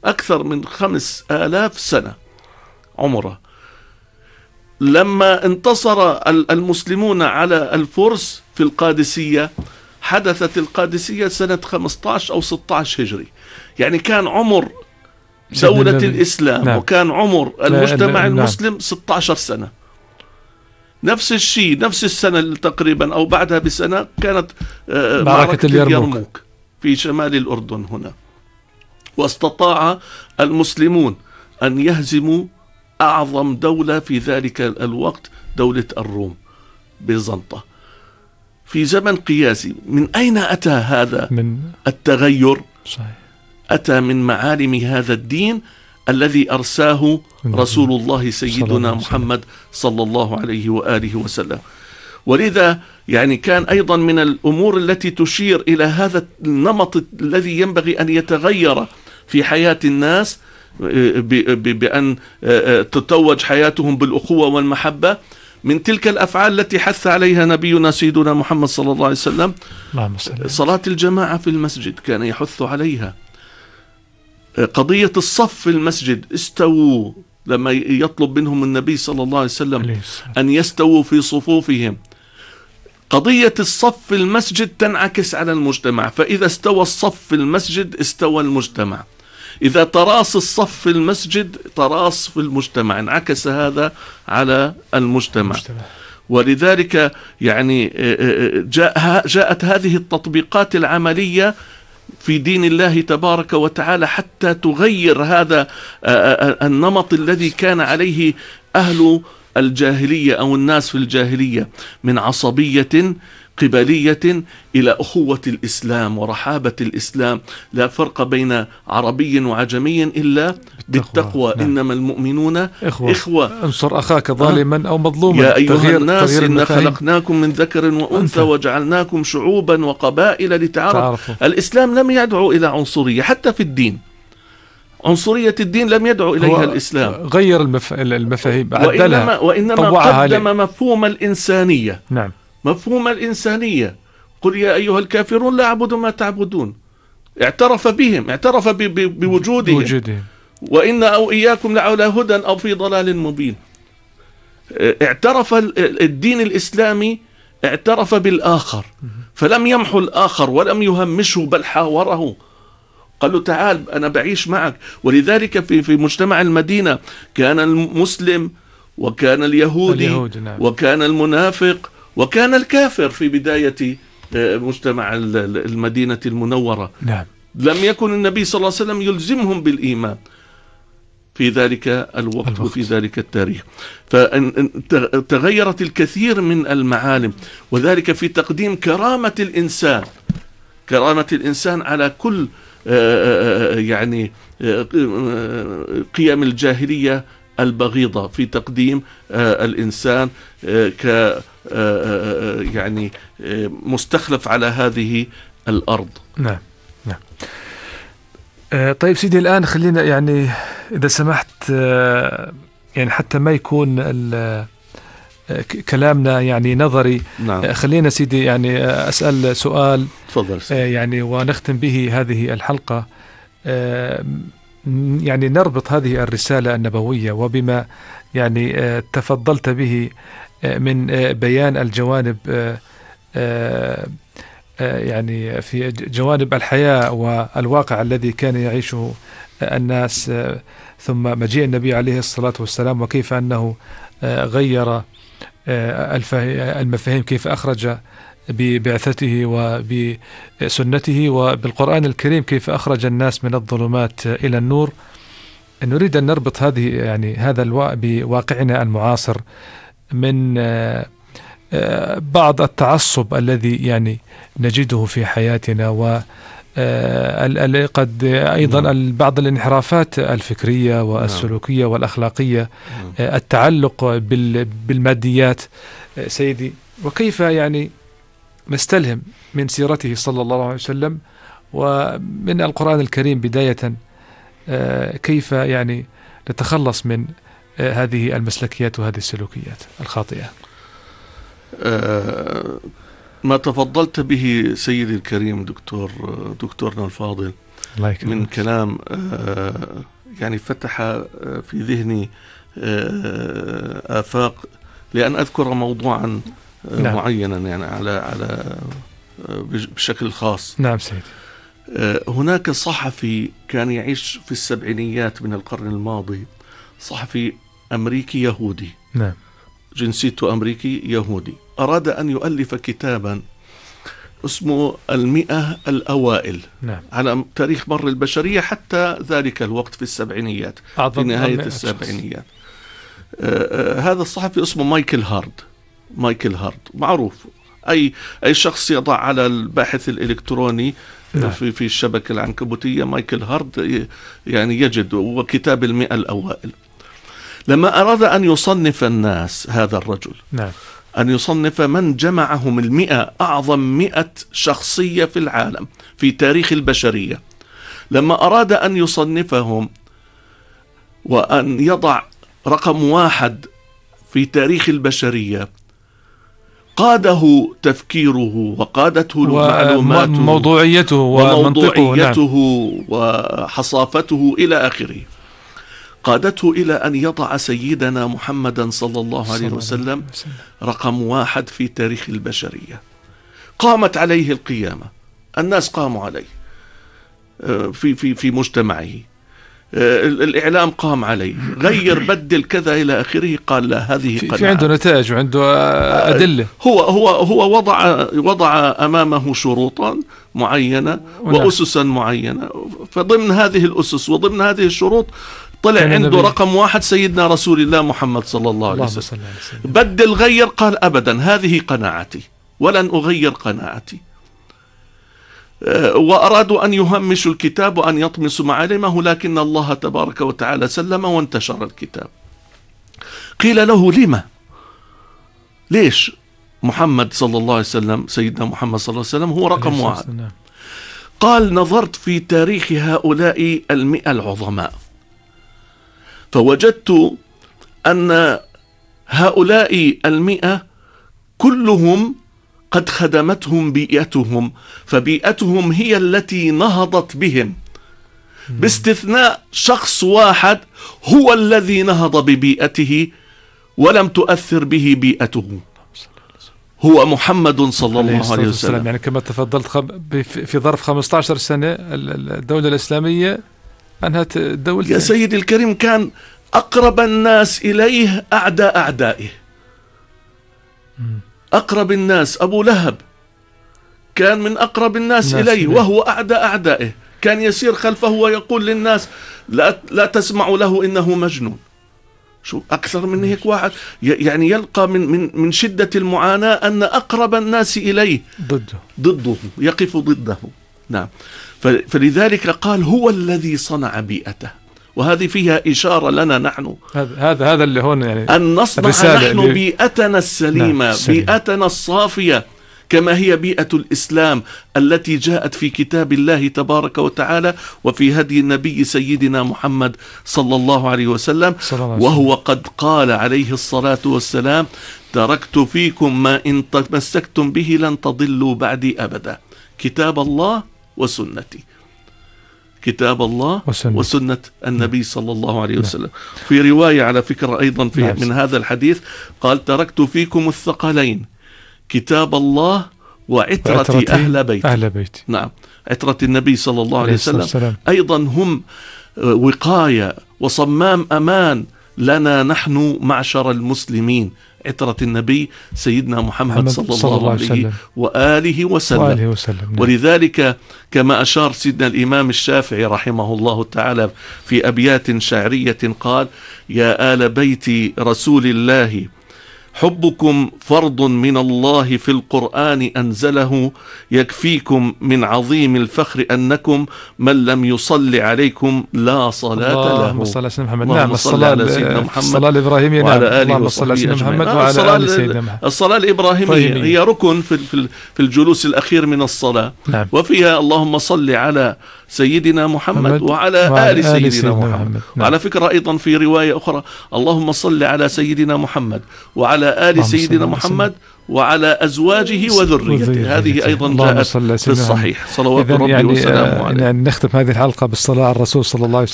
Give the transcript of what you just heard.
أكثر من 5000 سنة عمره. لما انتصر المسلمون على الفرس في القادسية، حدثت القادسية سنة 15 أو 16 هجري، يعني كان عمر دولة الإسلام نعم. وكان عمر المجتمع نعم. المسلم 16 سنة. نفس الشيء، نفس السنة تقريبا أو بعدها بسنة كانت معركة اليرموك في شمال الأردن هنا، واستطاع المسلمون أن يهزموا أعظم دولة في ذلك الوقت، دولة الروم، بيزنطة، في زمن قياسي. من أين أتى هذا التغير؟ صحيح. أتى من معالم هذا الدين الذي أرساه رسول الله سيدنا محمد صلى الله عليه وآله وسلم. ولذا يعني كان أيضا من الأمور التي تشير إلى هذا النمط الذي ينبغي أن يتغير في حياة الناس، بأن تتوج حياتهم بالأخوة والمحبة، من تلك الأفعال التي حث عليها نبينا سيدنا محمد صلى الله عليه وسلم. صلاة الجماعة في المسجد كان يحث عليها. قضية الصف في المسجد، استووا، لما يطلب منهم النبي صلى الله عليه وسلم أن يستووا في صفوفهم. قضية الصف في المسجد تنعكس على المجتمع، فإذا استوى الصف في المسجد استوى المجتمع. إذا تراص الصف في المسجد تراص في المجتمع، انعكس هذا على المجتمع. ولذلك يعني جاءت هذه التطبيقات العملية في دين الله تبارك وتعالى حتى تغير هذا النمط الذي كان عليه أهل الجاهلية أو الناس في الجاهلية من عصبية قبلية إلى أخوة الإسلام ورحابة الإسلام. لا فرق بين عربي وعجمي إلا بالتقوى. نعم. إنما المؤمنون إخوة. انصر أخاك ظالما أو مظلوما. يا أيها الناس إنا خلقناكم من ذكر وأنثى وجعلناكم شعوبا وقبائل لتعارفوا. الإسلام لم يدعو إلى عنصرية حتى في الدين. عنصرية الدين لم يدعو إليها الإسلام. غير المفاهيم، وإنما قدم مفهوم الإنسانية. نعم. مفهوم الإنسانية. قل يا أيها الكافرون لا أعبد ما تعبدون. اعترف بهم، اعترف بوجودهم. وإن أو إياكم لعلى هدى أو في ضلال مبين. اعترف الدين الإسلامي، اعترف بالآخر، فلم يمحو الآخر ولم يهمشه بل حاوره. قال له تعال أنا بعيش معك. ولذلك في مجتمع المدينة كان المسلم وكان اليهودي نعم. وكان المنافق وكان الكافر في بداية مجتمع المدينة المنورة. نعم. لم يكن النبي صلى الله عليه وسلم يلزمهم بالإيمان في ذلك الوقت وفي ذلك التاريخ. فتغيرت الكثير من المعالم، وذلك في تقديم كرامة الإنسان على كل يعني قيم الجاهلية البغيضة، في تقديم الإنسان ك يعني مستخلف على هذه الأرض. نعم. نعم. طيب سيدي، الآن خلينا يعني إذا سمحت يعني حتى ما يكون كلامنا يعني نظري. نعم. خلينا سيدي يعني أسأل سؤال. تفضل. يعني ونختم به هذه الحلقة. يعني نربط هذه الرسالة النبوية وبما يعني تفضلت به من بيان الجوانب يعني في جوانب الحياة والواقع الذي كان يعيشه الناس ثم مجيء النبي عليه الصلاة والسلام، وكيف أنه غير المفاهيم، كيف أخرج ببعثته وبسنته وبالقرآن الكريم كيف أخرج الناس من الظلمات إلى النور. نريد أن نربط هذه يعني هذا بواقعنا المعاصر من بعض التعصب الذي يعني نجده في حياتنا، و قد أيضا بعض الانحرافات الفكرية والسلوكية والأخلاقية، التعلق بالماديات سيدي، وكيف يعني نستلهم من سيرته صلى الله عليه وسلم ومن القرآن الكريم بداية كيف يعني نتخلص من هذه المسلكيات وهذه السلوكيات الخاطئة. ما تفضلت به سيدي الكريم دكتورنا الفاضل الله يكرمك. من كلام يعني فتح في ذهني آفاق، لأن أذكر موضوعا معينا يعني على بشكل خاص. نعم سيدي. هناك صحفي كان يعيش في السبعينيات من القرن الماضي، صحفي أمريكي يهودي. نعم. جنسيته أمريكي يهودي، أراد أن يؤلف كتابا اسمه 100 الأوائل. نعم. على تاريخ مر البشرية حتى ذلك الوقت في السبعينيات، في نهاية السبعينيات. هذا الصحفي اسمه مايكل هارد معروف. أي شخص يضع على الباحث الإلكتروني في الشبكة العنكبوتية مايكل هارد يعني يجد، وكتاب 100 الأوائل. لما أراد أن يصنف الناس، هذا الرجل نعم. أن يصنف من جمعهم 100 أعظم 100 شخصية في العالم في تاريخ البشرية، لما أراد أن يصنفهم وأن يضع رقم 1 في تاريخ البشرية، قاده تفكيره وقادته معلوماته وموضوعيته وموضوعيته وحصافته إلى آخره، قادته إلى أن يضع سيدنا محمدا صلى الله عليه وسلم رقم 1 في تاريخ البشرية. قامت عليه القيامة، الناس قاموا عليه في مجتمعه، الإعلام قام عليه، غير بدل كذا إلى آخره. قال لا، هذه قناعة. في عنده نتائج وعنده أدلة. هو وضع أمامه شروطا معينة وأسسا معينة، فضمن هذه الأسس وضمن هذه الشروط طلع عنده رقم 1 سيدنا رسول الله محمد صلى الله عليه وسلم. بدل غير، قال أبدا، هذه قناعتي ولن أغير قناعتي. وأرادوا أن يهمشوا الكتاب وأن يطمسوا معالمه، لكن الله تبارك وتعالى سلم وانتشر الكتاب. قيل له: لما؟ ليش محمد صلى الله عليه وسلم، سيدنا محمد صلى الله عليه وسلم هو رقم 1؟ قال: نظرت في تاريخ هؤلاء 100 العظماء، فوجدت أن هؤلاء 100 كلهم قد خدمتهم بيئتهم، فبيئتهم هي التي نهضت بهم، باستثناء شخص واحد هو الذي نهض ببيئته ولم تؤثر به بيئته، هو محمد صلى الله عليه وسلم. يعني كما تفضلت في ظرف 15 سنة الدولة الإسلامية أنهت الدولة. يا سيدي الكريم، كان أقرب الناس إليه أعداء أعدائه. أقرب الناس أبو لهب كان من أقرب الناس إليه وهو أعداء أعدائه، كان يسير خلفه ويقول للناس لا تسمعوا له إنه مجنون. شو أكثر من هيك واحد يعني يلقى من شدة المعاناة أن أقرب الناس إليه ضده يقف ضده. نعم. فلذلك قال هو الذي صنع بيئته، وهذه فيها إشارة لنا نحن، هذا اللي هون يعني أن نصنع نحن بيئتنا السليمة، بيئتنا الصافية، كما هي بيئة الإسلام التي جاءت في كتاب الله تبارك وتعالى وفي هدي النبي سيدنا محمد صلى الله عليه وسلم. وهو قد قال عليه الصلاة والسلام: تركت فيكم ما إن تمسكتم به لن تضلوا بعدي أبدا، كتاب الله وسنتي، كتاب الله وسنة النبي صلى الله عليه وسلم. في رواية على فكرة أيضا من هذا الحديث قال: تركت فيكم الثقلين، كتاب الله وعترتي أهل بيتي. نعم، عترة النبي صلى الله عليه وسلم أيضا هم وقاية وصمام أمان لنا نحن معشر المسلمين، عترة النبي سيدنا محمد صلى الله عليه وآله وسلم. ولذلك كما أشار سيدنا الإمام الشافعي رحمه الله تعالى في أبيات شعرية قال: يا آل بيت رسول الله حبكم فرض من الله في القرآن أنزله، يكفيكم من عظيم الفخر أنكم من لم يصلي عليكم لا صلاة له. اللهم صل على سيدنا محمد. نعم، الصلاة الإبراهيمية وعلى آله اللهم صل على سيدنا محمد وعلى آل سيدنا محمد. الصلاة الإبراهيمية هي ركن في الجلوس الأخير من الصلاة. نعم. وفيها اللهم صل على سيدنا محمد وعلى آل سيدنا محمد. نعم. وعلى فكرة أيضا في رواية أخرى اللهم صل على سيدنا محمد وعلى آل سيدنا محمد وعلى أزواجه وذريته. هذه أيضا جاءت في الصحيح صلوات ربي وسلامه عليه. يعني نختم هذه الحلقة بالصلاة على الرسول صلى الله عليه وسلم.